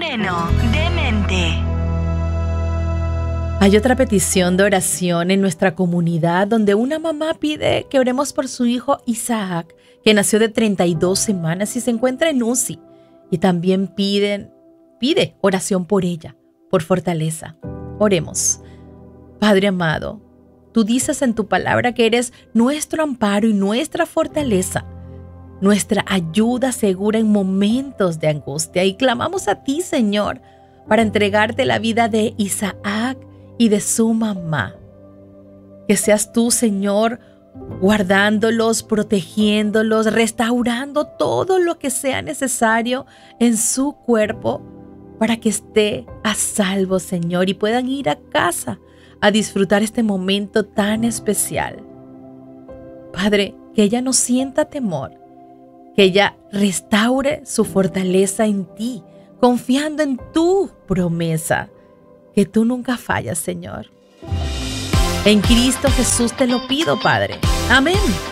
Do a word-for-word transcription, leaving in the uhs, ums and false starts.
Moreno, Demente. Hay otra petición de oración en nuestra comunidad donde una mamá pide que oremos por su hijo Isaac, que nació de treinta y dos semanas y se encuentra en U C I. Y también piden, pide oración por ella, por fortaleza. Oremos. Padre amado, tú dices en tu palabra que eres nuestro amparo y nuestra fortaleza, nuestra ayuda segura en momentos de angustia. Y clamamos a ti, Señor, para entregarte la vida de Isaac y de su mamá. Que seas tú, Señor, guardándolos, protegiéndolos, restaurando todo lo que sea necesario en su cuerpo para que esté a salvo, Señor, y puedan ir a casa a disfrutar este momento tan especial. Padre, que ella no sienta temor, que ella restaure su fortaleza en ti, confiando en tu promesa, que tú nunca fallas, Señor. En Cristo Jesús te lo pido, Padre. Amén.